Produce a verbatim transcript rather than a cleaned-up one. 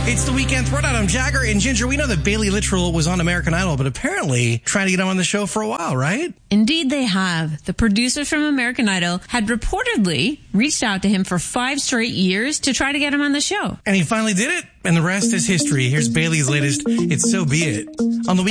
It's the Weekend Throwdown. I'm Jagger and Ginger. We know that Bailey Littrell was on American Idol, but apparently trying to get him on the show for a while, right? Indeed, they have. The producers from American Idol had reportedly reached out to him for five straight years to try to get him on the show. And he finally did it, and the rest is history. Here's Bailey's latest It's So Be It on the